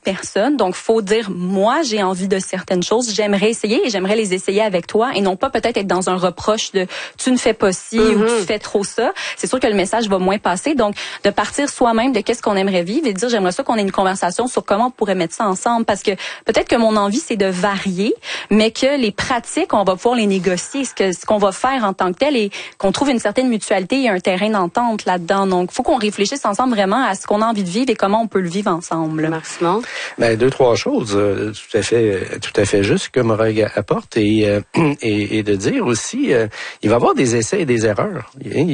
personnes. Donc, faut dire, moi, j'ai envie de certaines choses, j'aimerais essayer et j'aimerais les essayer avec toi et non pas peut-être être dans un reproche de tu ne fais pas ci ou tu fais trop ça. C'est sûr que le message va moins passer. Donc, de partir soi-même de qu'est-ce qu'on aimerait vivre et de dire, j'aimerais ça qu'on ait une conversation sur comment on pourrait mettre ça ensemble parce que peut-être que mon envie, c'est de varier, mais que les pratiques, on va pouvoir les négocier, ce qu'on va faire en tant que tel et qu'on trouve une certaine mutualité et un terrain d'entente là-dedans. Donc, faut qu'on réfléchisse ensemble vraiment à ce qu'on a envie de vivre et comment on peut le vivre ensemble. Marc-Simon? Ben, 2-3 choses tout à fait juste que Morag apporte et de dire aussi, il va y avoir des essais et des erreurs.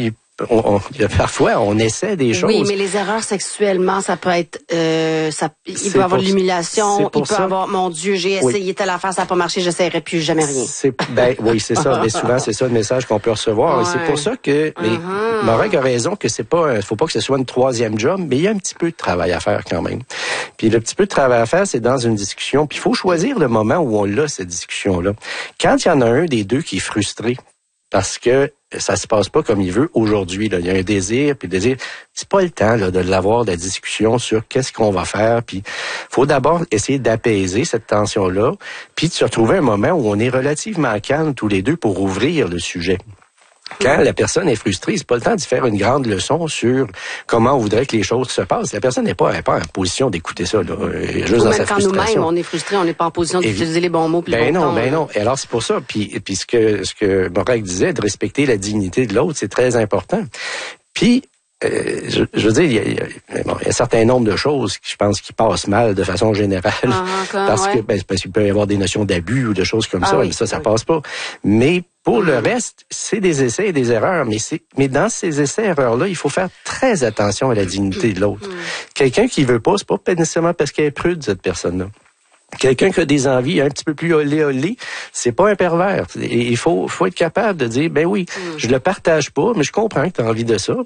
Parfois, on essaie des choses. Oui, mais les erreurs sexuellement, ça peut être, il peut y avoir de l'humiliation, il peut y avoir, mon Dieu, j'ai essayé telle affaire, ça n'a pas marché, j'essaierai plus jamais rien. Oui, c'est ça. Mais souvent, c'est ça le message qu'on peut recevoir. Ouais. Et c'est pour ça que, Morag a raison que c'est pas, faut pas que ce soit une troisième job, mais il y a un petit peu de travail à faire quand même. Puis le petit peu de travail à faire, c'est dans une discussion. Puis il faut choisir le moment où on a cette discussion-là. Quand il y en a un des deux qui est frustré, parce que ça se passe pas comme il veut aujourd'hui. Là. Il y a un désir, puis le désir, c'est pas le temps là, de l'avoir, de la discussion sur qu'est-ce qu'on va faire. Puis faut d'abord essayer d'apaiser cette tension-là, puis de se retrouver un moment où on est relativement calme tous les deux pour ouvrir le sujet. Quand la personne est frustrée, c'est pas le temps d'y faire une grande leçon sur comment on voudrait que les choses se passent. La personne n'est pas en position d'écouter ça, là, juste dans sa frustration. Quand nous-mêmes, on est frustré, on n'est pas en position d'utiliser les bons mots puis les bons temps. Ben non. Et alors, c'est pour ça. Puis ce que Morag disait, de respecter la dignité de l'autre, c'est très important. Puis, je veux dire, il y a un certain nombre de choses qui, je pense, qui passent mal de façon générale. Parce qu'il peut y avoir des notions d'abus ou de choses comme ça, mais ça passe pas. Mais pour le reste, c'est des essais et des erreurs. Mais dans ces essais et erreurs-là, il faut faire très attention à la dignité de l'autre. Quelqu'un qui veut pas, c'est pas nécessairement parce qu'elle est prude, cette personne-là. Quelqu'un qui a des envies un petit peu plus olé, c'est pas un pervers. Et il faut être capable de dire, ben oui, je le partage pas, mais je comprends que tu as envie de ça.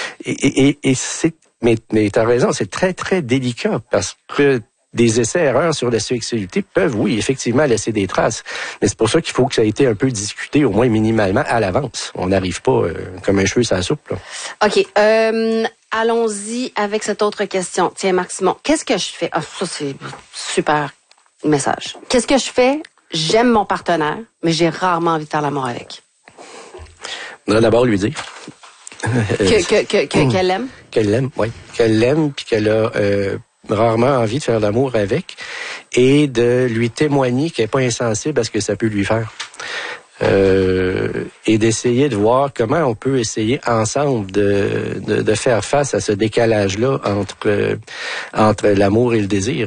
Mais t'as raison, c'est très, très délicat parce que des essais-erreurs sur la sexualité peuvent, oui, effectivement, laisser des traces. Mais c'est pour ça qu'il faut que ça ait été un peu discuté, au moins minimalement, à l'avance. On n'arrive pas comme un cheveu sur la soupe, là. OK. Allons-y avec cette autre question. Tiens, Marc-Simon, qu'est-ce que je fais? Ah, ça, c'est super message. Qu'est-ce que je fais? J'aime mon partenaire, mais j'ai rarement envie de faire l'amour avec. On va d'abord lui dire. Qu'elle l'aime? Qu'elle l'aime, oui. Qu'elle l'aime, puis qu'elle a rarement envie de faire l'amour avec, et de lui témoigner qu'elle n'est pas insensible à ce que ça peut lui faire. Et d'essayer de voir comment on peut essayer ensemble de faire face à ce décalage-là entre l'amour et le désir.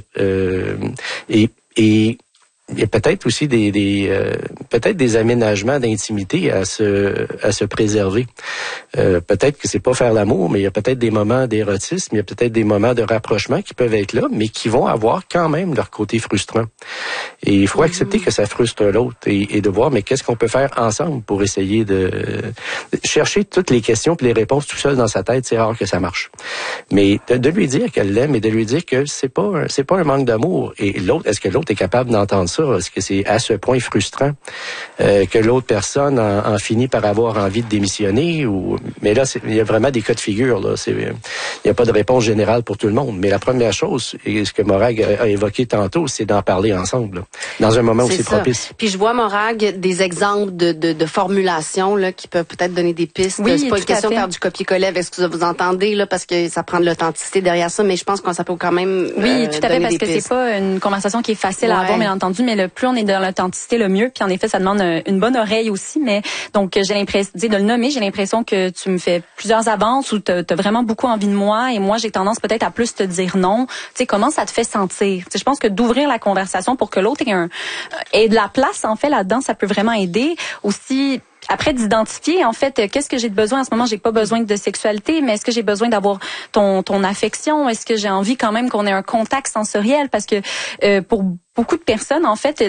Et il y a peut-être aussi peut-être des aménagements d'intimité à se préserver. Peut-être que c'est pas faire l'amour, mais il y a peut-être des moments d'érotisme, il y a peut-être des moments de rapprochement qui peuvent être là, mais qui vont avoir quand même leur côté frustrant. Et il faut accepter que ça frustre l'autre et de voir, mais qu'est-ce qu'on peut faire ensemble pour essayer de chercher toutes les questions et les réponses tout seul dans sa tête, c'est rare que ça marche. Mais de lui dire qu'elle l'aime et de lui dire que c'est pas un manque d'amour. Et l'autre, est-ce que l'autre est capable d'entendre ça? Est-ce que c'est à ce point frustrant que l'autre personne en finit par avoir envie de démissionner? Mais là, il y a vraiment des cas de figure. Là. Il n'y a pas de réponse générale pour tout le monde. Mais la première chose, et ce que Morag a évoqué tantôt, c'est d'en parler ensemble, là, dans un moment où c'est propice. Puis je vois, Morag, des exemples de formulations là, qui peuvent peut-être donner des pistes. Oui, c'est pas une question de faire du copier-coller avec ce que vous entendez, là, parce que ça prend de l'authenticité derrière ça, mais je pense que ça peut quand même oui, tout à fait, parce que c'est pas une conversation qui est facile à avoir, bien entendu, mais le plus on est dans l'authenticité, le mieux. Puis en effet, ça demande une bonne oreille aussi. Mais donc j'ai l'impression, de le nommer, j'ai l'impression que tu me fais plusieurs avances ou t'as vraiment beaucoup envie de moi et moi j'ai tendance peut-être à plus te dire non. Tu sais, comment ça te fait sentir? Tu sais, je pense que d'ouvrir la conversation pour que l'autre ait de la place en fait là-dedans, ça peut vraiment aider. Aussi, après d'identifier en fait qu'est-ce que j'ai de besoin en ce moment. J'ai pas besoin de sexualité, mais est-ce que j'ai besoin d'avoir ton affection? Est-ce que j'ai envie quand même qu'on ait un contact sensoriel? Parce que pour beaucoup de personnes, en fait,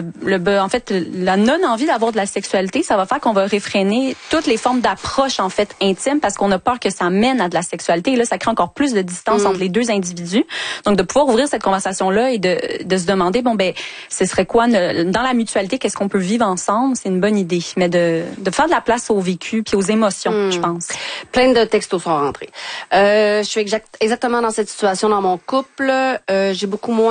la non-envie d'avoir de la sexualité, ça va faire qu'on va réfréner toutes les formes d'approche, en fait, intime, parce qu'on a peur que ça mène à de la sexualité. Et là, ça crée encore plus de distance entre les deux individus. Donc, de pouvoir ouvrir cette conversation-là et de se demander, ce serait quoi, dans la mutualité, qu'est-ce qu'on peut vivre ensemble? C'est une bonne idée. Mais de faire de la place au vécu puis aux émotions, je pense. Plein de textos sont rentrés. Je suis exactement dans cette situation dans mon couple. J'ai beaucoup moins